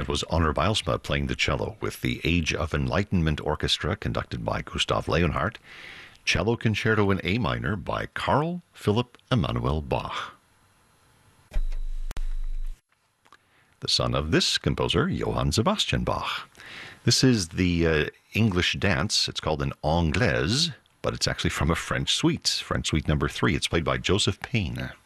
That was Honor Bijlsma playing the cello with the Age of Enlightenment Orchestra conducted by Gustav Leonhardt. Cello Concerto in A minor by Carl Philipp Emanuel Bach. The son of this composer, Johann Sebastian Bach. This is the English dance. It's called an anglaise, but it's actually from a French suite number 3. It's played by Joseph Payne.